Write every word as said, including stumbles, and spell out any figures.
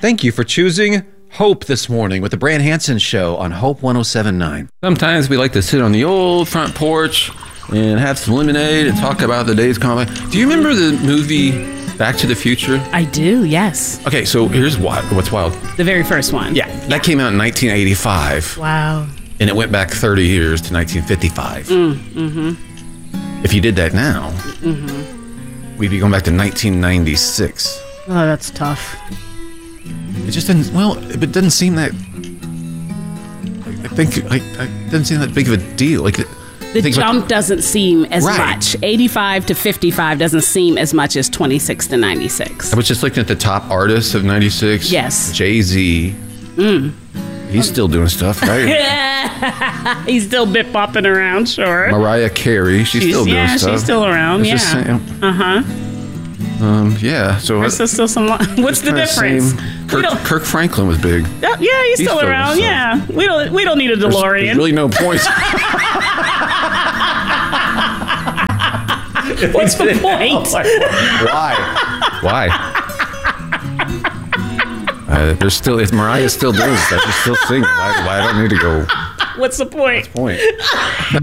Thank you for choosing Hope this morning with the Brand Hansen Show on Hope one oh seven point nine. Sometimes we like to sit on the old front porch and have some lemonade and talk about the days gone by. Do you remember the movie Back to the Future? I do, yes. Okay, so here's what, what's wild. The very first one. Yeah, that came out in nineteen eighty-five. Wow. And it went back thirty years to nineteen fifty-five. Mm, mm-hmm. If you did that now, mm-hmm. we'd be going back to nineteen ninety-six. Oh, that's tough. It just doesn't, well, it doesn't seem that, I think, like, it doesn't seem that big of a deal. Like, the jump about, doesn't seem as right. much. eighty-five to fifty-five doesn't seem as much as twenty-six to ninety-six. I was just looking at the top artists of ninety-six. Yes. Jay-Z. Mm. He's still doing stuff, right? He's still bit bopping around, sure. Mariah Carey, she's, she's still doing yeah, stuff. Yeah, she's still around, it's yeah. Uh-huh. Um, yeah, so... There's I, still some... What's the difference? Kirk, Kirk Franklin was big. Uh, yeah, he's, he's still, still around, yeah. We don't we don't need a DeLorean. There's, there's really no point. What's the point? Why? Why? Uh, there's still, if Mariah's still doing stuff, she's still singing. Why, why I don't need to go... What's the point? What's the point?